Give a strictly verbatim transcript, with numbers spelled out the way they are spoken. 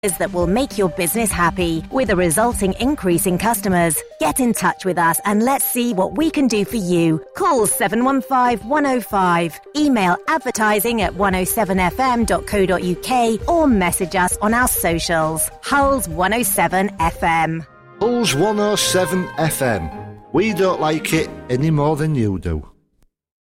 that will make your business happy with a resulting increase in customers. Get in touch with us and let's see what we can do for you. Call seven one five, one oh five, email advertising at one oh seven f m dot co dot u k or message us on our socials. Hull's one oh seven F M. Hull's one oh seven F M. We don't like it any more than you do.